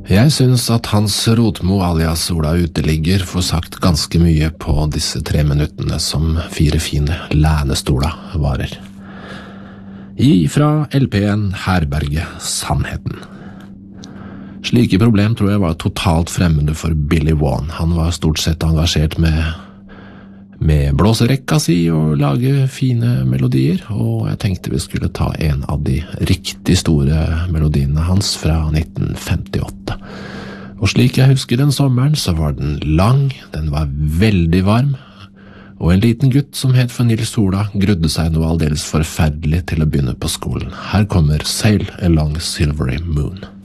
Jeg synes at Hans Rotmo alias Ola Uteligger får sagt ganske mye på disse 3 minuttene som 4 fine lænestola varer. Fra LP-en Herberget Sannheten. Slike problem tror jeg var totalt fremmede for Billy Vaughan. Han var stort sett engasjert med blåserekka si og lage fine melodier, og jeg tenkte vi skulle ta en av de riktig store melodiene hans fra 1958. Og slik jeg husker den sommeren, så var den lang, den var veldig varm, og en liten gutt som het for Nils Sola grudde seg noe aldeles forferdelig til å begynne på skolen. Her kommer Sail Along Silvery Moon.